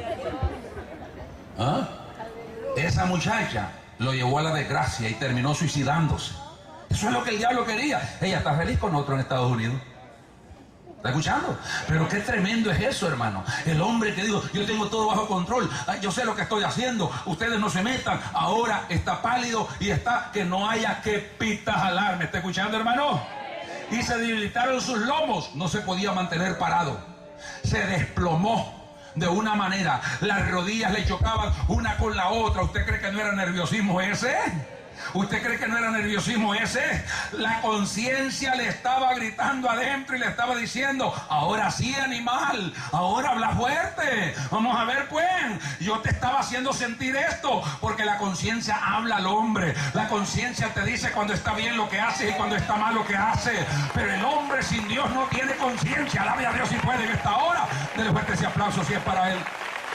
Speaker 1: ¿Ah? Esa muchacha lo llevó a la desgracia y terminó suicidándose. Eso es lo que el diablo quería. Ella está feliz con otro en Estados Unidos. ¿Está escuchando? Pero qué tremendo es eso, hermano. El hombre que digo, yo tengo todo bajo control, yo sé lo que estoy haciendo, ustedes no se metan. Ahora está pálido y está que no haya que pitas jalar. ¿Me está escuchando, hermano? Y se debilitaron sus lomos, no se podía mantener parado. Se desplomó de una manera, las rodillas le chocaban una con la otra. ¿Usted cree que no era nerviosismo ese? ¿Usted cree que no era nerviosismo ese? La conciencia le estaba gritando adentro y le estaba diciendo, ahora sí, animal, ahora habla fuerte, vamos a ver pues, yo te estaba haciendo sentir esto, porque la conciencia habla al hombre. La conciencia te dice cuando está bien lo que hace y cuando está mal lo que hace, pero el hombre sin Dios no tiene conciencia. Alabe a Dios si puede en esta hora. Dele fuerte ese aplauso si es para él.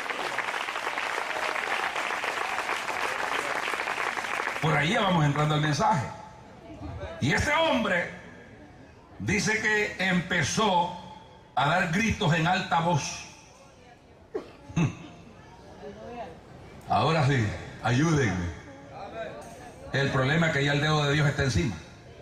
Speaker 1: Por ahí ya vamos entrando al mensaje. Y este hombre dice que empezó a dar gritos en alta voz. Ahora sí, ayúdenme. El problema es que ya el dedo de Dios está encima.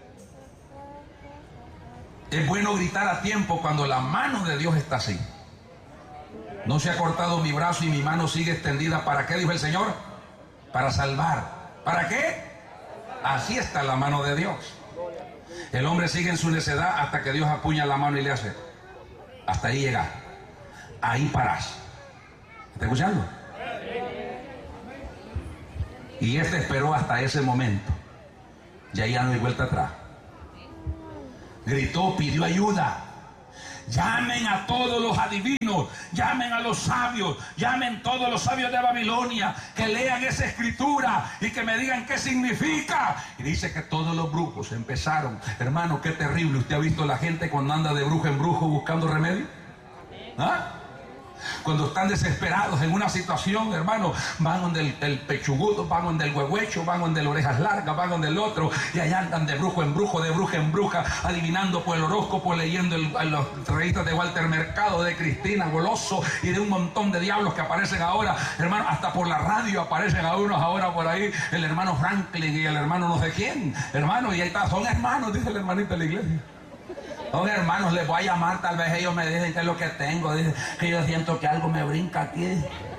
Speaker 1: Es bueno gritar a tiempo cuando la mano de Dios está así. No se ha cortado mi brazo y mi mano sigue extendida. ¿Para qué? Dijo el Señor. Para salvar. ¿Para qué? Así está la mano de Dios. El hombre sigue en su necedad hasta que Dios apuña la mano y le hace. Hasta ahí llega. Ahí parás. ¿Está escuchando? Y Y este esperó hasta ese momento. Ya no hay vuelta atrás. Gritó, pidió ayuda. Llamen a todos los adivinos, llamen a los sabios, llamen todos los sabios de Babilonia, que lean esa escritura y que me digan qué significa. Y dice que todos los brujos empezaron. Hermano, qué terrible. ¿Usted ha visto la gente cuando anda de brujo en brujo buscando remedio? ¿Ah? Cuando están desesperados en una situación, hermano, van donde el pechugudo, van donde el huehuecho, van donde el orejas largas, van donde el otro, y allá andan de brujo en brujo, de bruja en bruja, adivinando por el horóscopo, leyendo las revistas de Walter Mercado, de Cristina Goloso y de un montón de diablos que aparecen ahora, hermano, hasta por la radio aparecen a unos ahora por ahí, el hermano Franklin y el hermano no sé quién, hermano, y ahí está, son hermanos, dice el hermanito de la iglesia. Son hermanos, les voy a llamar, tal vez ellos me dicen qué es lo que tengo, dicen que yo siento que algo me brinca aquí.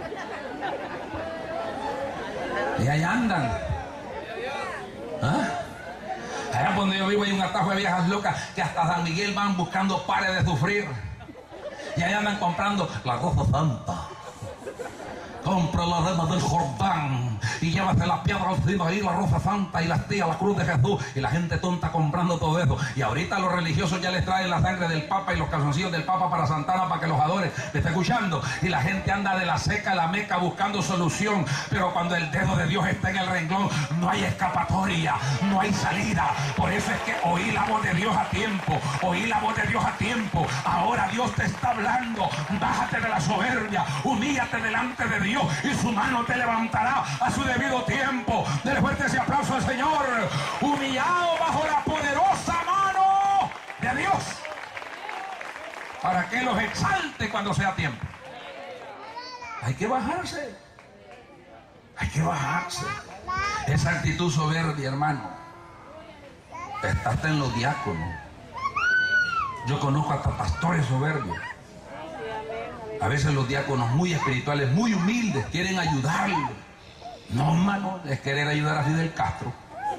Speaker 1: Y ahí andan. ¿Ah? Allá donde yo vivo hay un atajo de viejas locas que hasta San Miguel van buscando pares de sufrir. Y ahí andan comprando la rosa santa. Compra la arena del Jordán y llévase las piedras encima y la rosa santa y las tías, la cruz de Jesús, y la gente tonta comprando todo eso. Y ahorita los religiosos ya les traen la sangre del Papa y los calzoncillos del Papa para Santana para que los adore. ¿Me está escuchando? Y la gente anda de la seca a la meca buscando solución, pero cuando el dedo de Dios está en el renglón no hay escapatoria, no hay salida. Por eso es que oí la voz de Dios a tiempo, oí la voz de Dios a tiempo. Ahora Dios te está hablando. Bájate de la soberbia, humíllate delante de Dios y su mano te levantará a su debido tiempo. Dele fuerte ese aplauso al Señor. Humillado bajo la poderosa mano de Dios, para que los exalte cuando sea tiempo. Hay que bajarse. Hay que bajarse. Esa actitud soberbia, hermano, está hasta en los diáconos. Yo conozco hasta pastores soberbios. A veces los diáconos muy espirituales, muy humildes, quieren ayudarle. No, hermano, es querer ayudar a Fidel Castro.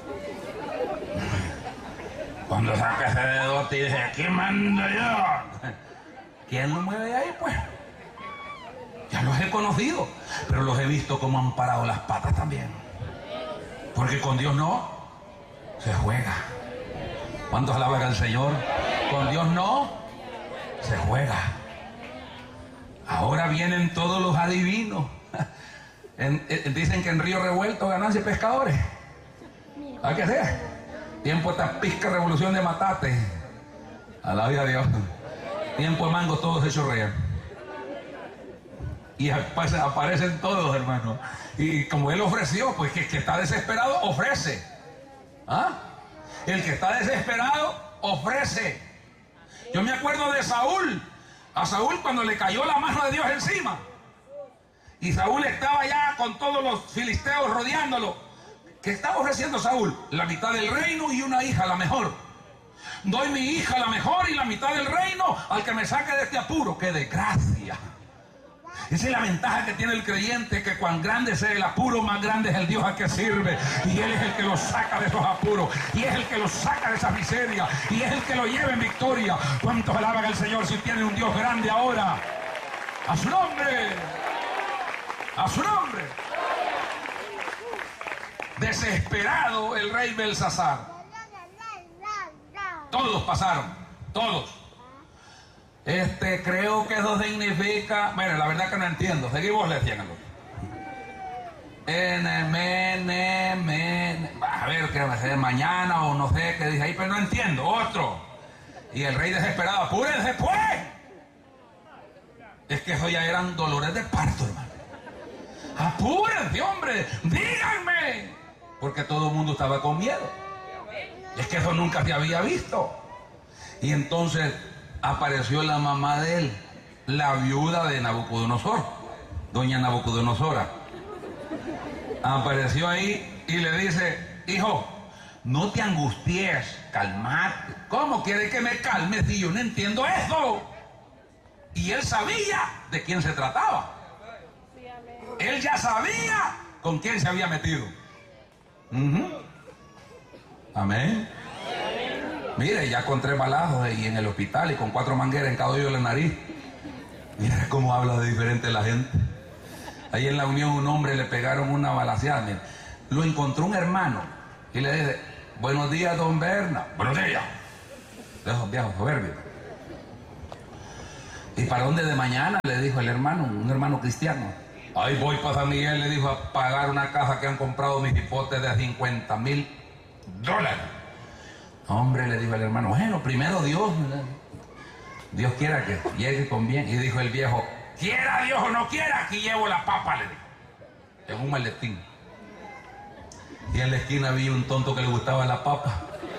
Speaker 1: Cuando saca ese dedote y dice, aquí mando yo. ¿Quién lo mueve ahí, pues? Ya los he conocido, pero los he visto como han parado las patas también. Porque con Dios no se juega. ¿Cuántos alaban al Señor? Con Dios no se juega. Ahora vienen todos los adivinos. Dicen que en Río Revuelto ganancia pescadores. ¿A qué sea? Tiempo esta pizca revolución de matate. A la vida de Dios. Tiempo de mango, todos hechos real. Y aparecen todos, hermano. Y como él ofreció, pues que el que está desesperado ofrece. ¿Ah? El que está desesperado ofrece. Yo me acuerdo de Saúl. A Saúl cuando le cayó la mano de Dios encima. Y Saúl estaba ya con todos los filisteos rodeándolo. ¿Qué estaba ofreciendo Saúl? La mitad del reino y una hija, la mejor. Doy mi hija la mejor y la mitad del reino al que me saque de este apuro. ¡Qué desgracia! Esa es la ventaja que tiene el creyente, que cuán grande sea el apuro, más grande es el Dios al que sirve. Y Él es el que lo saca de esos apuros. Y es el que lo saca de esa miseria. Y es el que lo lleva en victoria. ¿Cuántos alaban al Señor si tiene un Dios grande ahora? ¡A su nombre! ¡A su nombre! Desesperado el rey Belsasar. Todos pasaron. Todos. Creo que eso significa... Bueno, la verdad que no entiendo. Seguimos leyendo. A ver, ¿qué va a ser? Mañana o no sé qué dice ahí, pero no entiendo. Otro. Y el rey desesperado, apúrense pues. Es que eso ya eran dolores de parto, hermano. Apúrense, hombre, díganme. Porque todo el mundo estaba con miedo. Es que eso nunca se había visto. Y entonces apareció la mamá de él, la viuda de Nabucodonosor, doña Nabucodonosora. Apareció ahí y le dice, hijo, no te angusties, calmate. ¿Cómo quiere que me calme si yo no entiendo eso? Y él sabía de quién se trataba. Él ya sabía con quién se había metido. Amén. Mire, ya con 3 balazos y en el hospital y con 4 mangueras en cada oído de la nariz. Mira cómo habla de diferente la gente. Ahí en la Unión un hombre le pegaron una balaceada. Mira. lo encontró un hermano y le dice: buenos días, don Berna. Buenos días. De esos viejos soberbios. ¿Y para dónde de mañana? Le dijo el hermano, un hermano cristiano. Ahí voy para San Miguel, le dijo, a pagar una caja que han comprado mis hipotes de $50,000. Hombre, le dijo el hermano, bueno, primero Dios quiera que llegue con bien. Y dijo el viejo: quiera Dios o no quiera, aquí llevo la papa, le dijo, en un maletín. Y en la esquina había un tonto que le gustaba la papa,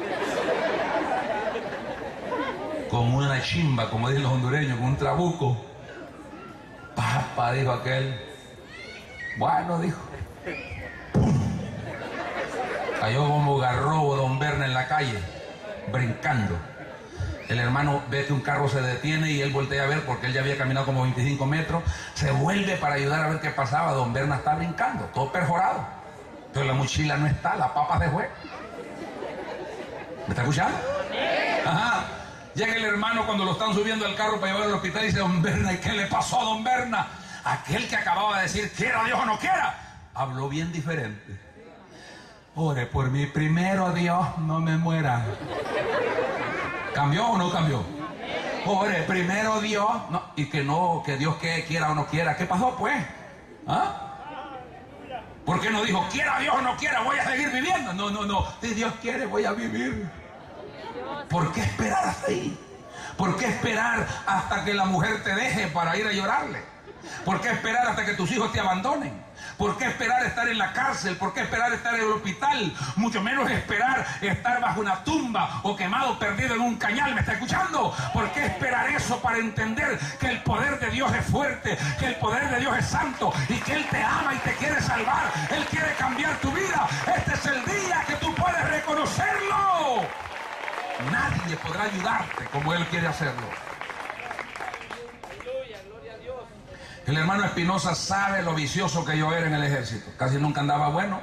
Speaker 1: con una chimba, como dicen los hondureños, con un trabuco. Papa, dijo aquel. Bueno, dijo. ¡Pum! Cayó como garrobo don Berna en la calle, brincando. El hermano ve que un carro se detiene y él voltea a ver, porque él ya había caminado como 25 metros. Se vuelve para ayudar a ver qué pasaba. Don Berna está brincando, todo perforado, pero la mochila no está, la papa se fue. ¿Me está escuchando? Ajá. Llega el hermano cuando lo están subiendo al carro para llevarlo al hospital y dice: don Berna, ¿y qué le pasó a don Berna? Aquel que acababa de decir quiera Dios o no quiera, habló bien diferente. Ore por mí, primero Dios, no me muera. ¿Cambió o no cambió? Ore, primero Dios, no, y que no, que Dios que quiera o no quiera. ¿Qué pasó pues? ¿Ah? ¿Por qué no dijo quiera Dios o no quiera, voy a seguir viviendo? No, si Dios quiere voy a vivir. ¿Por qué esperar hasta ahí? ¿Por qué esperar hasta que la mujer te deje para ir a llorarle? ¿Por qué esperar hasta que tus hijos te abandonen? ¿Por qué esperar estar en la cárcel? ¿Por qué esperar estar en el hospital? Mucho menos esperar estar bajo una tumba o quemado, perdido en un cañal. ¿Me está escuchando? ¿Por qué esperar eso para entender que el poder de Dios es fuerte, que el poder de Dios es santo y que Él te ama y te quiere salvar? Él quiere cambiar tu vida. Este es el día que tú puedes reconocerlo. Nadie podrá ayudarte como Él quiere hacerlo. El hermano Espinosa sabe lo vicioso que yo era en el ejército. Casi nunca andaba bueno.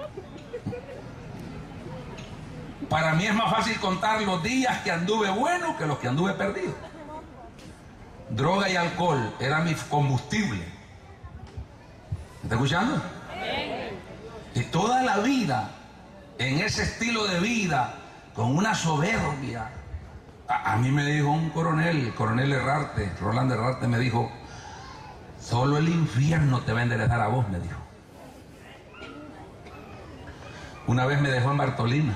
Speaker 1: Para mí es más fácil contar los días que anduve bueno que los que anduve perdido. Droga y alcohol era mi combustible. ¿Me está escuchando? Y toda la vida, en ese estilo de vida, con una soberbia. A mí me dijo un coronel, el coronel Herrarte, Roland Herrarte, me dijo: solo el infierno te va a enderezar a vos, me dijo. Una vez me dejó en Bartolina,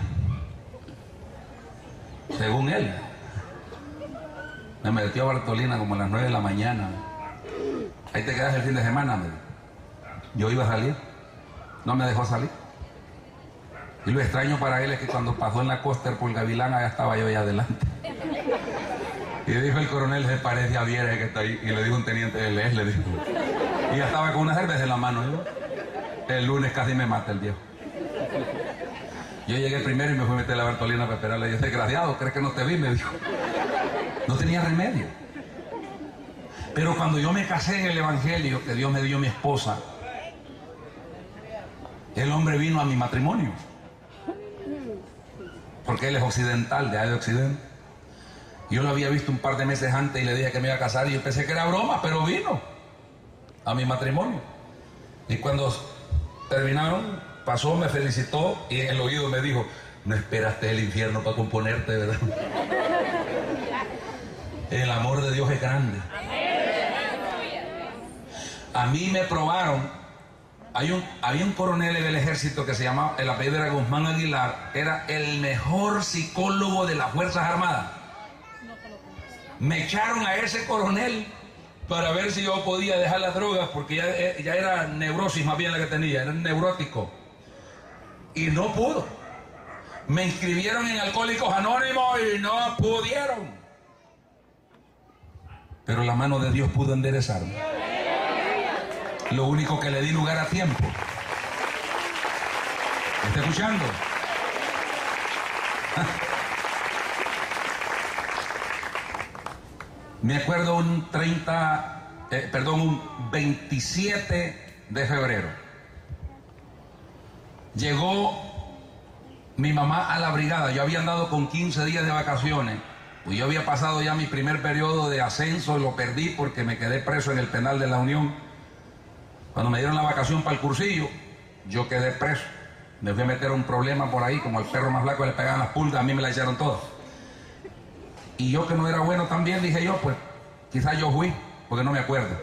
Speaker 1: según él. Me metió a Bartolina como a las 9 de la mañana. Ahí te quedas el fin de semana, me dijo. Yo iba a salir, no me dejó salir. Y lo extraño para él es que cuando pasó en la Coster por Gavilán, allá estaba yo allá adelante. Y dijo el coronel: se parece a Viera que está ahí. Y le dijo un teniente: él es, le dijo. Y ya estaba con una cerveza en la mano. El lunes casi me mata el viejo. Yo llegué primero y me fui a meter a la Bartolina para esperarle. Y yo: desgraciado, ¿crees que no te vi? Me dijo. No tenía remedio. Pero cuando yo me casé en el evangelio, que Dios me dio mi esposa, el hombre vino a mi matrimonio. Porque él es occidental, de ahí de Occidente. Yo lo había visto un par de meses antes y le dije que me iba a casar y yo pensé que era broma, pero vino a mi matrimonio. Y cuando terminaron, pasó, me felicitó y en el oído me dijo: no esperaste el infierno para componerte, ¿verdad? El amor de Dios es grande. A mí me probaron. Había un coronel en el ejército que se llamaba, el apellido era Guzmán Aguilar, era el mejor psicólogo de las Fuerzas Armadas. Me echaron a ese coronel para ver si yo podía dejar las drogas, porque ya era neurosis más bien la que tenía, era neurótico. Y no pudo. Me inscribieron en Alcohólicos Anónimos y no pudieron. Pero la mano de Dios pudo enderezarme. Lo único que le di lugar a tiempo. ¿Me está escuchando? Me acuerdo un 27 de febrero. Llegó mi mamá a la brigada. Yo había andado con 15 días de vacaciones. Pues yo había pasado ya mi primer periodo de ascenso, lo perdí porque me quedé preso en el penal de la Unión. Cuando me dieron la vacación para el cursillo, yo quedé preso. Me fui a meter un problema por ahí, como al perro más flaco le pegaban las pulgas, a mí me la hicieron todas. Y yo que no era bueno también, dije yo, pues quizás yo fui, porque no me acuerdo.